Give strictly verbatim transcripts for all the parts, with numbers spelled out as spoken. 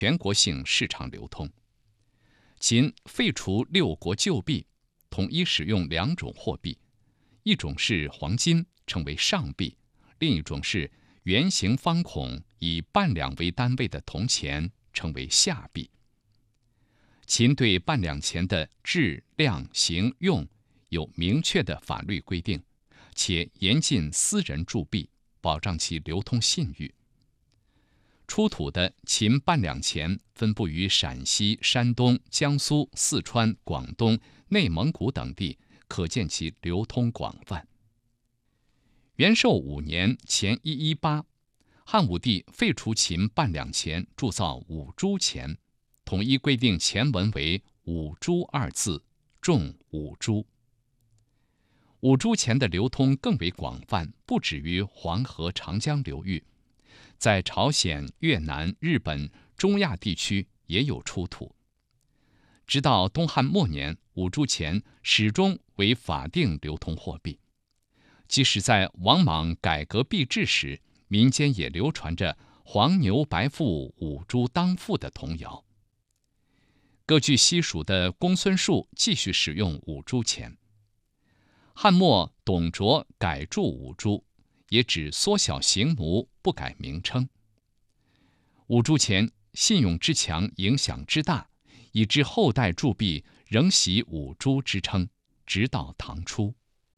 全国性市场流通。秦废除六国旧币，统一使用两种货币，一种是黄金，称为上币；另一种是圆形方孔，以半两为单位的铜钱，称为下币。秦对半两钱的质、量、形、用有明确的法律规定，且严禁私人铸币，保障其流通信誉。出土的秦半两钱分布于陕西、山东、江苏、四川、广东、内蒙古等地，可见其流通广泛。元寿五年（前一一八），汉武帝废除秦半两钱，铸造五铢钱，统一规定钱文为五铢二字，重五铢。五铢钱的流通更为广泛，不止于黄河、长江流域，在朝鲜、越南、日本、中亚地区也有出土。直到东汉末年，五铢钱始终为法定流通货币。即使在王莽改革币制时，民间也流传着黄牛白腹五铢当付的童谣。各据西蜀的公孙述继续使用五铢钱。汉末董卓改铸五铢，也只缩小形模，不改名称。五铢钱信用之强，影响之大，以致后代铸币仍习五铢之称，直到唐初。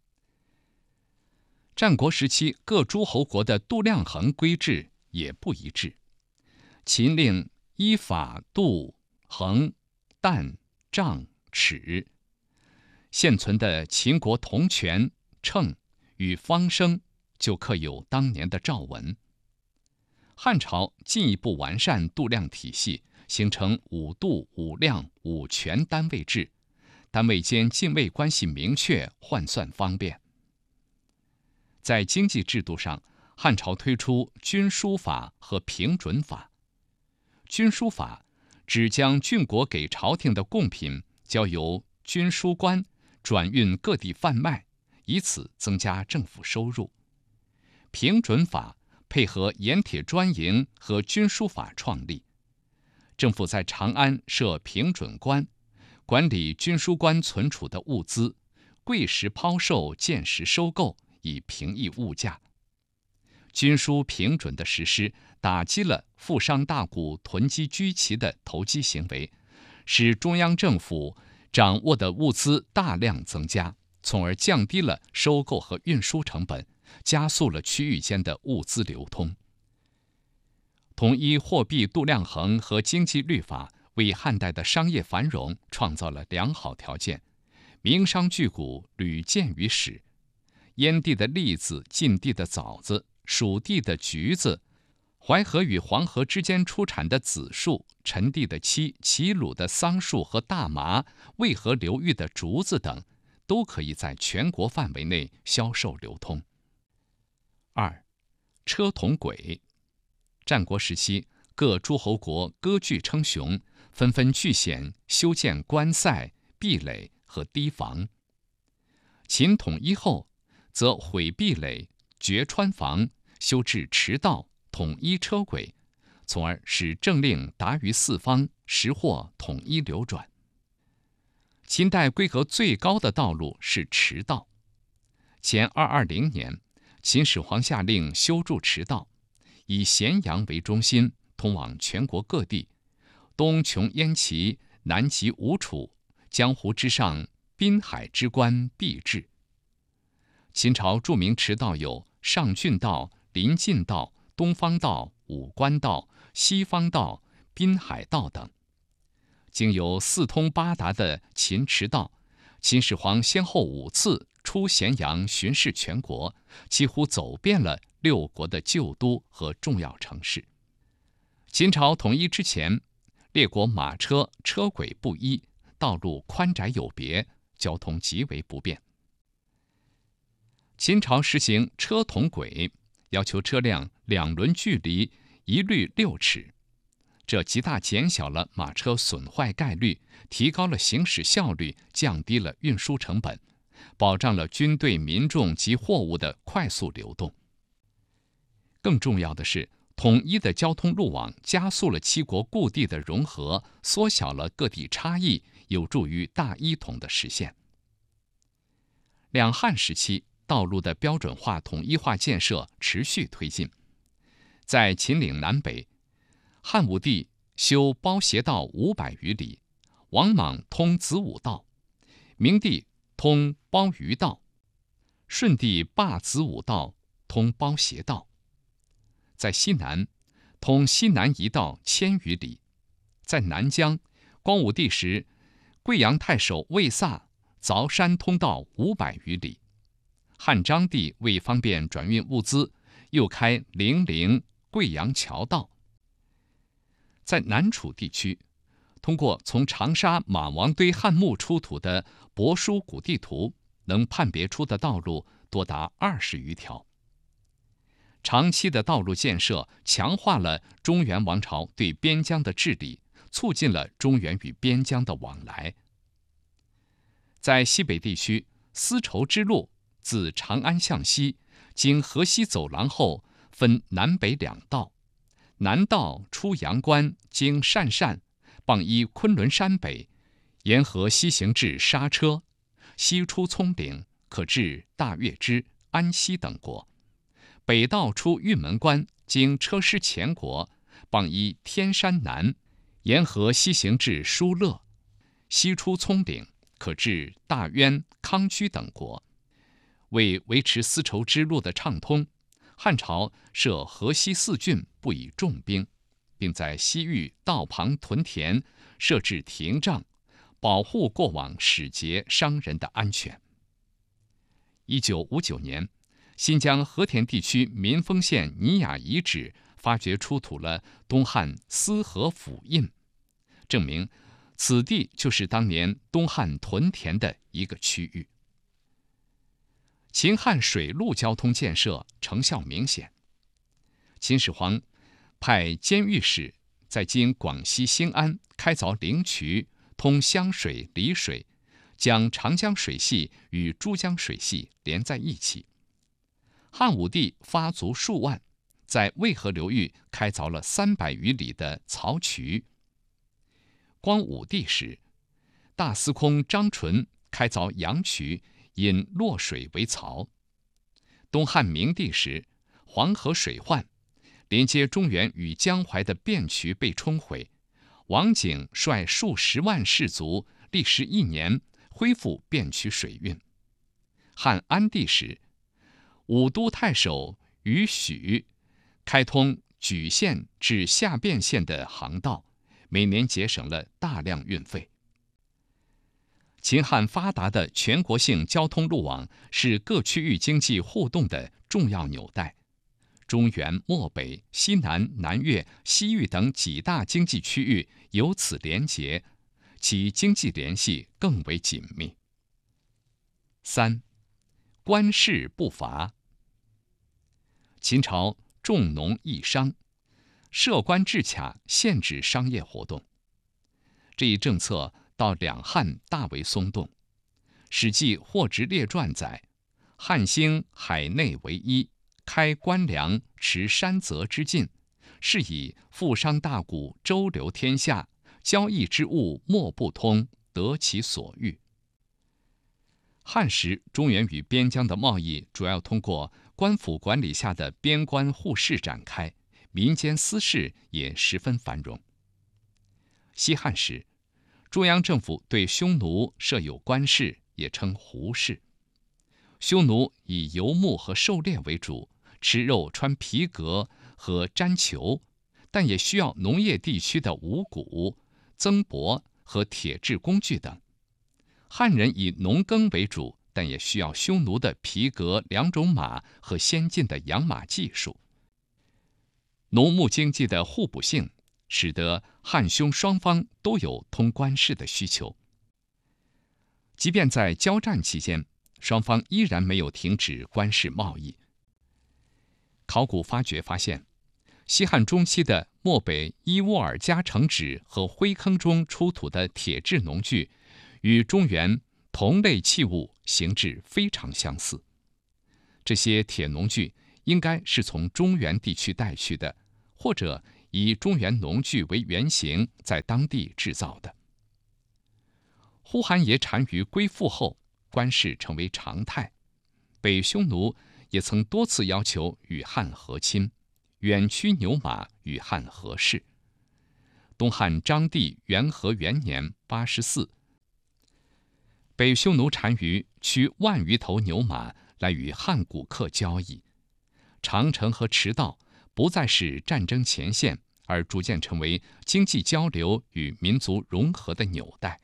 战国时期各诸侯国的度量衡规制也不一致。秦令依法度衡、担、丈、尺。现存的秦国铜权、秤与方升就刻有当年的诏文。汉朝进一步完善度量体系，形成五度、五量、五权单位制，单位间泾渭关系明确，换算方便。在经济制度上，汉朝推出均输法和平准法。均输法指将郡国给朝廷的贡品交由均输官转运各地贩卖，以此增加政府收入。平准法配合盐铁专营和均输法创立，政府在长安设平准官，管理均输官存储的物资，贵时抛售，贱时收购，以平抑物价。均输平准的实施，打击了富商大贾囤积居奇的投机行为，使中央政府掌握的物资大量增加，从而降低了收购和运输成本，加速了区域间的物资流通。统一货币度量衡和经济律法，为汉代的商业繁荣创造了良好条件，名商巨贾屡见于史。燕地的栗子、晋地的枣子、蜀地的橘子，淮河与黄河之间出产的紫树，陈地的漆、齐鲁的桑树和大麻，渭河流域的竹子等，都可以在全国范围内销售流通。二、车同轨。战国时期，各诸侯国割据称雄，纷纷据险修建关塞、壁垒和堤防。秦统一后，则毁壁垒、掘川防，修治驰道，统一车轨，从而使政令达于四方，时货统一流转。秦代规格最高的道路是驰道。前二二零年，秦始皇下令修筑驰道，以咸阳为中心，通往全国各地，东穷燕齐，南及吴楚，江湖之上，滨海之关必至。秦朝著名驰道有上郡道、临晋道、东方道、武关道、西方道、滨海道等。经由四通八达的秦驰道，秦始皇先后五次出咸阳巡视全国，几乎走遍了六国的旧都和重要城市。秦朝统一之前，列国马车车轨不一，道路宽窄有别，交通极为不便。秦朝实行车同轨，要求车辆两轮距离一律六尺，这极大减小了马车损坏概率，提高了行驶效率，降低了运输成本，保障了军队、民众及货物的快速流动。更重要的是， 统一的交通路网加速了七国故地的融合，缩小了各地差异，有助于大一统的实现。两汉时期，道路的标准化、统一化建设持续推进。在秦岭南北，汉武帝修包斜道五百余里，王莽通子午道，明帝通包鱼道，顺帝罢子午道，通包斜道。在西南，通西南一道千余里。在南疆，光武帝时，贵阳太守魏飒凿山通道五百余里。汉章帝为方便转运物资，又开零陵、贵阳桥道。在南楚地区，通过从长沙马王堆汉墓出土的帛书古地图，能判别出的道路多达二十余条。长期的道路建设强化了中原王朝对边疆的治理，促进了中原与边疆的往来。在西北地区，丝绸之路自长安向西，经河西走廊后，分南北两道。南道出阳关，经鄯善，傍依昆仑山北，沿河西行至莎车，西出葱岭，可至大月支、安西等国。北道出玉门关，经车师前国，傍依天山南，沿河西行至疏勒，西出葱岭，可至大渊、康居等国。为维持丝绸之路的畅通，汉朝设河西四郡，不以重兵，并在西域道旁屯田设置亭障，保护过往使节商人的安全。一九五九年，新疆和田地区民丰县尼雅遗址发掘出土了东汉司河府印，证明此地就是当年东汉屯田的一个区域。秦汉水陆交通建设成效明显。秦始皇派监狱使在今广西兴安开凿灵渠，通湘水、丽水，将长江水系与珠江水系连在一起。汉武帝发卒数万，在渭河流域开凿了三百余里的漕渠。光武帝时，大司空张纯开凿阳渠，引洛水为漕。东汉明帝时，黄河水患，连接中原与江淮的汴渠被冲毁，王景率数十万士卒，历时一年恢复汴渠水运。汉安帝时，武都太守于许开通莒县至下汴县的航道，每年节省了大量运费。秦汉发达的全国性交通路网是各区域经济互动的重要纽带。中原、漠北、西南、南越、西域等几大经济区域由此连结，其经济联系更为紧密。三，官市不乏。秦朝重农抑商，设官制卡，限制商业活动。这一政策到两汉大为松动。《史记·货殖列传》载：汉兴海内为一，开官粮，持山泽之境，是以富商大贾周流天下，交易之物莫不通，得其所欲。汉时，中原与边疆的贸易主要通过官府管理下的边关互市展开，民间私市也十分繁荣。西汉时，中央政府对匈奴设有官市，也称胡市。匈奴以游牧和狩猎为主，吃肉、穿皮革和毡裘，但也需要农业地区的五谷、增帛和铁制工具等。汉人以农耕为主，但也需要匈奴的皮革、两种马和先进的养马技术。农牧经济的互补性，使得汉匈双方都有通官市的需求。即便在交战期间，双方依然没有停止官市贸易。考古发掘发现，西汉中期的漠北伊乌尔加城址和灰坑中出土的铁制农具，与中原同类器物形制非常相似。这些铁农具应该是从中原地区带去的， 或者以中原农具为原型在当地制造的。呼韩邪单于归附后，官事成为常态，北匈奴也曾多次要求与汉和亲，远驱牛马与汉和氏。东汉章帝元和元年八十四，北匈奴单于驱万余头牛马来与汉古客交易，长城和驰道不再是战争前线，而逐渐成为经济交流与民族融合的纽带。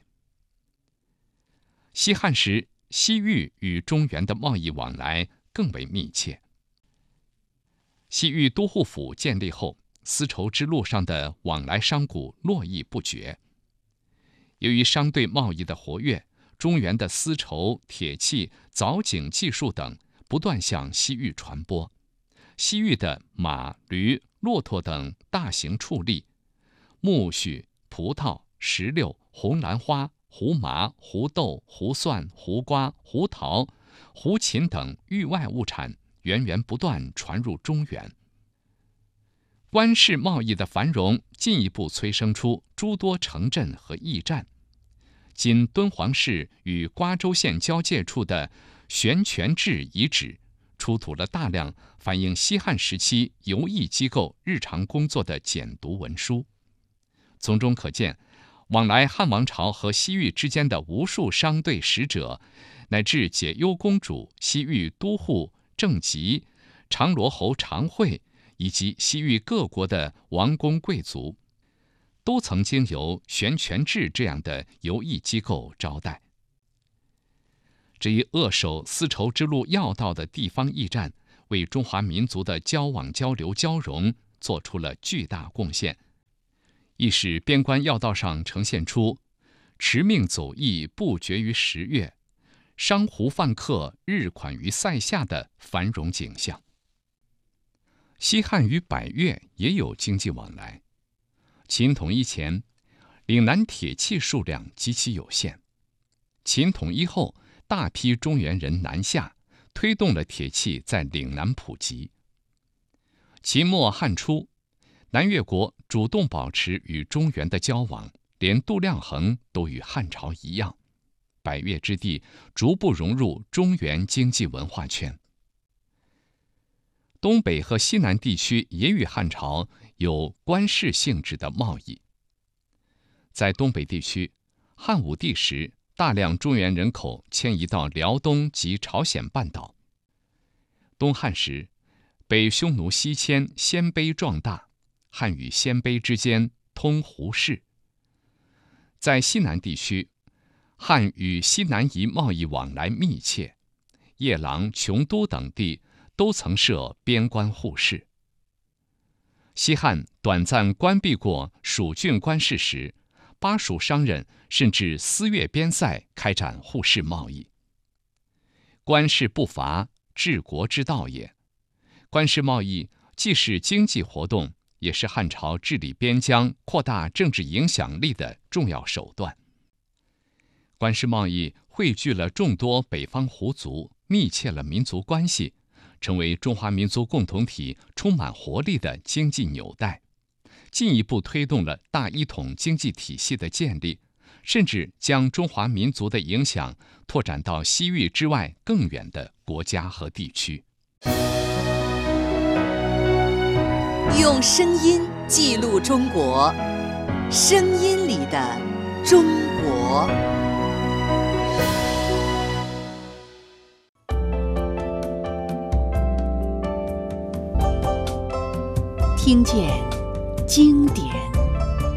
西汉时，西域与中原的贸易往来更为密切。西域都护府建立后，丝绸之路上的往来商贾络绎不绝。由于商队贸易的活跃，中原的丝绸、铁器、藻井技术等不断向西域传播。西域的马、驴、骆驼等大型畜力，苜蓿、葡萄、石榴、红兰花、胡麻、胡豆、胡蒜、胡瓜、胡桃、胡芹等域外物产源源不断传入中原。官市贸易的繁荣进一步催生出诸多城镇和驿站。今敦煌市与瓜州县交界处的悬泉置遗址出土了大量反映西汉时期邮驿机构日常工作的简牍文书，从中可见往来汉王朝和西域之间的无数商队使者，乃至解忧公主、西域都护郑吉、长罗侯常惠以及西域各国的王公贵族，都曾经由悬泉置这样的邮驿机构招待。这一扼守丝绸之路要道的地方驿站，为中华民族的交往交流交融做出了巨大贡献，亦使边关要道上呈现出驰命走驿不绝于十月，商胡贩客日款于塞下的繁荣景象。西汉与百越也有经济往来。秦统一前，岭南铁器数量极其有限。秦统一后，大批中原人南下，推动了铁器在岭南普及。秦末汉初，南越国主动保持与中原的交往，连度量衡都与汉朝一样，百越之地逐步融入中原经济文化圈。东北和西南地区也与汉朝有官市性质的贸易。在东北地区，汉武帝时，大量中原人口迁移到辽东及朝鲜半岛。东汉时，北匈奴西迁，鲜卑壮大，汉与鲜卑之间通胡氏。在西南地区，汉与西南夷贸易往来密切，夜郎、琼都等地都曾设边关护市。西汉短暂关闭过蜀郡关市时，巴蜀商人甚至私越边塞开展互市贸易。官市不伐，治国之道也。官市贸易既是经济活动，也是汉朝治理边疆、扩大政治影响力的重要手段。官市贸易汇聚了众多北方胡族，密切了民族关系，成为中华民族共同体充满活力的经济纽带，进一步推动了大一统经济体系的建立，甚至将中华民族的影响拓展到西域之外更远的国家和地区。 用声音记录中国，声音里的中国。听见经典